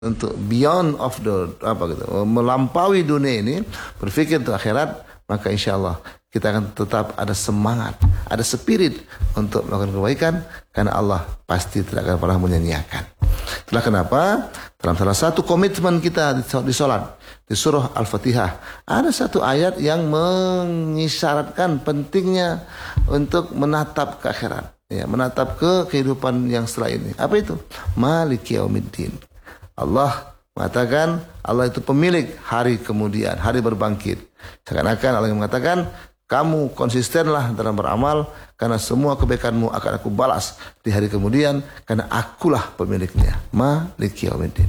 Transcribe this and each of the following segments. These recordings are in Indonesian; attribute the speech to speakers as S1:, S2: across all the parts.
S1: untuk beyond of the apa gitu, melampaui dunia ini, berpikir untuk akhirat, maka insya Allah kita akan tetap ada semangat, ada spirit untuk melakukan kebaikan, karena Allah pasti tidak akan pernah menyanyiakan. Itulah kenapa dalam salah satu komitmen kita di sholat, di surah Al-Fatihah, ada satu ayat yang mengisyaratkan pentingnya untuk menatap ke akhirat, ya, menatap ke kehidupan yang setelah ini. Apa itu? Maliki yaumiddin. Allah mengatakan Allah itu pemilik hari kemudian, hari berbangkit. Seakan-akan Allah yang mengatakan, kamu konsistenlah dalam beramal, karena semua kebaikanmu akan aku balas di hari kemudian, karena akulah pemiliknya. Maliki yaumiddin.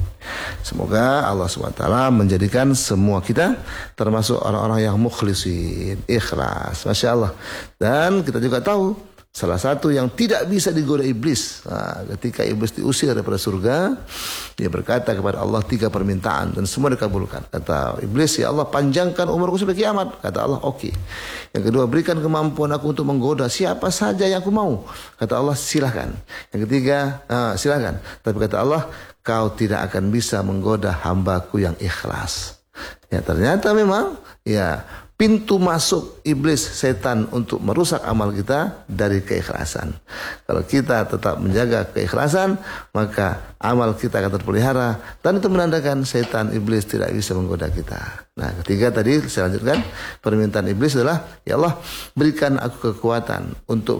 S1: Semoga Allah SWT menjadikan semua kita termasuk orang-orang yang mukhlisin, ikhlas. Masya Allah. Dan kita juga tahu salah satu yang tidak bisa digoda iblis, ketika iblis diusir daripada surga, dia berkata kepada Allah 3 permintaan dan semua dikabulkan. Kata iblis, ya Allah, panjangkan umurku sampai kiamat. Kata Allah, oke. Yang kedua, berikan kemampuan aku untuk menggoda siapa saja yang aku mau. Kata Allah, silahkan. Yang ketiga, silahkan. Tapi kata Allah, kau tidak akan bisa menggoda hambaku yang ikhlas. Ya, ternyata memang ya, pintu masuk iblis, setan, untuk merusak amal kita dari keikhlasan. Kalau kita tetap menjaga keikhlasan, maka amal kita akan terpelihara, dan itu menandakan setan, iblis tidak bisa menggoda kita. Nah, ketiga tadi saya lanjutkan, permintaan iblis adalah, ya Allah, berikan aku kekuatan untuk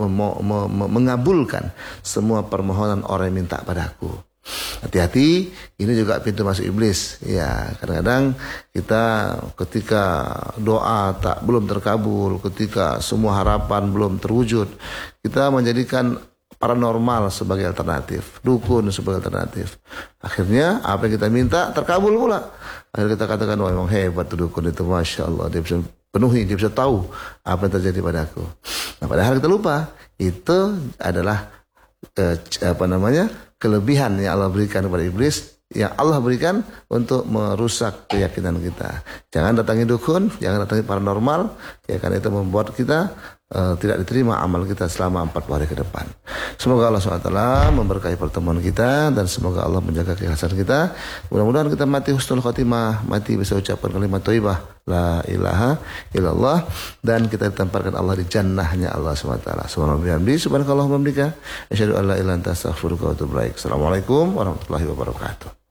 S1: mengabulkan semua permohonan orang yang minta padaku. Hati-hati, ini juga pintu masuk iblis. Ya, kadang-kadang kita ketika doa belum terkabul, ketika semua harapan belum terwujud, kita menjadikan paranormal sebagai alternatif, dukun sebagai alternatif. Akhirnya apa yang kita minta terkabul pula. Akhirnya kita katakan, wah, memang hebat tuh dukun itu, Masya Allah, dia bisa penuhi, dia bisa tahu apa yang terjadi padaku. Nah, padahal kita lupa, itu adalah kelebihan yang Allah berikan kepada iblis, yang Allah berikan untuk merusak keyakinan kita. Jangan datangi dukun, jangan datangi paranormal, ya, karena itu membuat kita tidak diterima amal kita selama 40 hari ke depan. Semoga Allah SWT memberkahi pertemuan kita, dan semoga Allah menjaga keikhlasan kita. Mudah-mudahan kita mati husnul khotimah, mati bisa ucapkan kalimat thayyibah la ilaha illallah, dan kita ditempatkan Allah di jannahnya Allah SWT. Subhanakallahumma wa bihamdika, asyhadu an la ilaha illa anta, astaghfiruka wa atubu ilaik. Assalamualaikum warahmatullahi wabarakatuh.